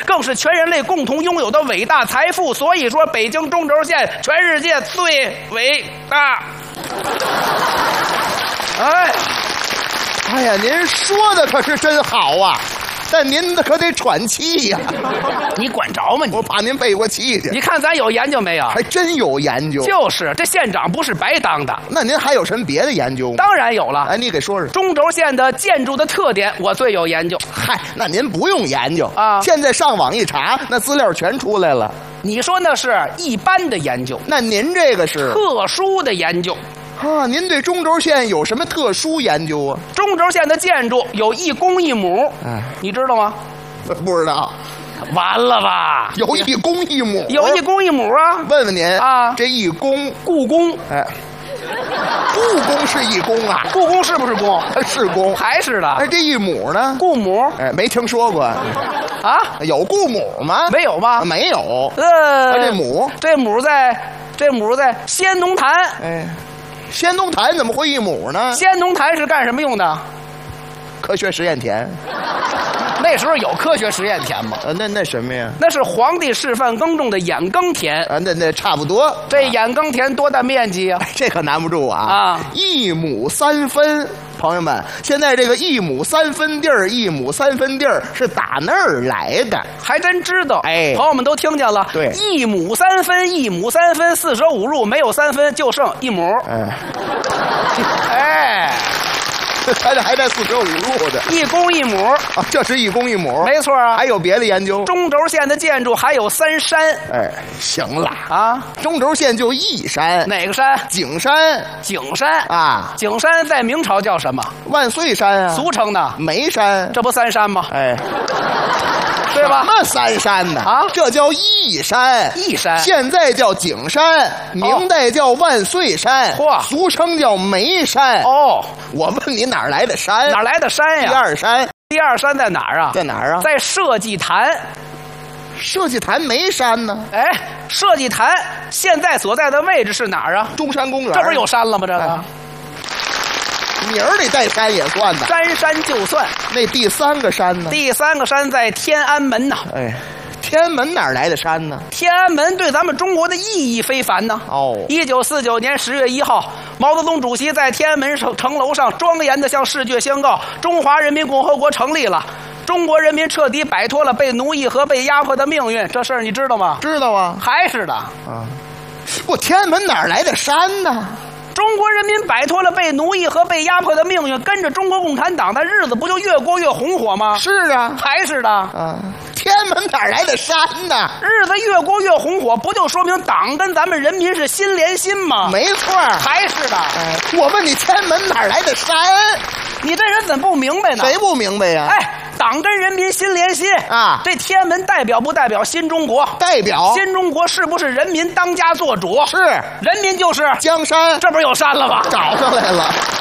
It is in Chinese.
更是全人类共同拥有的伟大财富。所以说，北京中轴线全世界最伟大。 哎呀，您说的可是真好啊，但您可得喘气呀。 你管着吗你？ 我怕您背过气去。 你看咱有研究没有？ 还真有研究。 就是这县长不是白当的。 那您还有什么别的研究吗？ 当然有了。 哎，你给说说。 中轴线的建筑的特点，我最有研究。 嗨，那您不用研究啊， 现在上网一查，那资料全出来了。 你说那是一般的研究， 那您这个是特殊的研究。 啊，您对中轴线有什么特殊研究啊？ 中轴线的建筑有一公一母，你知道吗？ 不知道。 完了吧？ 有一公一母， 有一公一母啊！ 问问您啊， 这一公， 故宫， 哎，故宫是一公啊？ 故宫是不是宫？ 是公， 还是的。 哎，这一母呢？ 故母， 哎，没听说过啊？有故母吗？ 没有吗？ 没有。 这母， 这母在仙农坛。 哎，仙农坛怎么会一母呢？ 仙农坛是干什么用的？ 科学实验田。 那时候有科学实验田吗？ 那什么呀？ 那是皇帝示范耕种的眼耕田。 那差不多。 这眼耕田多大面积啊？ 这可难不住啊！1亩3分，朋友们，现在这个1亩3分地儿，1亩3分地儿是打那儿来的， 还真知道。 哎， 朋友们都听见了。 对 ，1亩3分，1亩3分，四舍五入没有3分，就剩1亩。哎。 他这还带四舍五入的， 一公一母啊，这是一公一母， 没错啊。 还有别的研究？ 中轴线的建筑还有3山。 哎，行了啊， 中轴线就一山， 哪个山？ 景山。 景山啊， 景山在明朝叫什么？ 万岁山啊， 俗称的眉山。 这不3山吗？ 哎。 对吧？ 什么3山呢？ 啊， 这叫一山， 一山。 现在叫景山，明代叫万岁山， 嚯， 俗称叫眉山。 哦， 我问你哪儿来的山？ 哪来的山呀？ 第二山。 第二山在哪儿啊？ 在哪儿啊？ 在设计坛。 设计坛没山呢。 哎，设计坛现在所在的位置是哪儿啊？ 中山公园。 这不是有山了吗？这个。 名儿里带山也算呢 ，3山就算。 那第3个山呢？ 第3个山在天安门呐。 哎，天安门哪儿来的山呢？ 天安门对咱们中国的意义非凡呢。 哦 ，1949年10月1号，毛泽东主席在天安门城楼上庄严地向世界宣告：中华人民共和国成立了，中国人民彻底摆脱了被奴役和被压迫的命运。这事儿你知道吗？ 知道啊。 还是的啊，我天安门哪儿来的山呢？ 中国人民摆脱了被奴役和被压迫的命运，跟着中国共产党，的日子不就越过越红火吗？ 是啊， 还是的啊。天安门哪儿来的山呢？ 日子越过越红火，不就说明党跟咱们人民是心连心吗？ 没错， 还是的。 我问你，天安门哪儿来的山？ 你这人怎么不明白呢？ 谁不明白呀？ 哎，党跟人民心连心啊！ 这天安门代表不代表新中国？ 代表。 新中国是不是人民当家做主？ 是， 人民就是江山。 这不是有山了吗？ 找上来了。